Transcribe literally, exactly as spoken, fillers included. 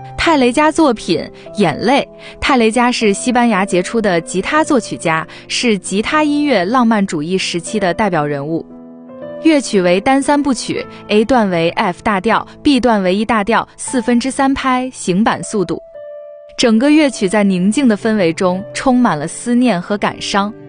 泰雷加作品《眼泪》，泰雷加是西班牙杰出的吉他作曲家，是吉他音乐浪漫主义时期的代表人物。乐曲为单三部曲 ，A 段为 F 大调 ，B 段为 E 大调，四分之三拍，行板速度。整个乐曲在宁静的氛围中充满了思念和感伤。